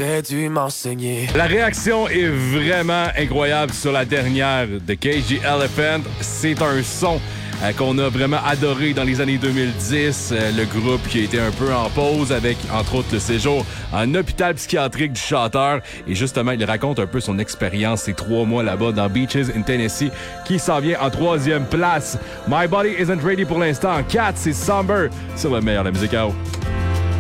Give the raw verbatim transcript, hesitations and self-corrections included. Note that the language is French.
T'aurais dû m'enseigner. La réaction est vraiment incroyable sur la dernière de Cage the Elephant. C'est un son euh, qu'on a vraiment adoré dans les années deux mille dix. Euh, le groupe qui a été un peu en pause avec, entre autres, le séjour en hôpital psychiatrique du chanteur. Et justement, il raconte un peu son expérience, ces trois mois là-bas dans Beaches in Tennessee, qui s'en vient en troisième place. My Body Isn't Ready pour l'instant. Cat, c'est Somber sur le meilleur de la musique à eau.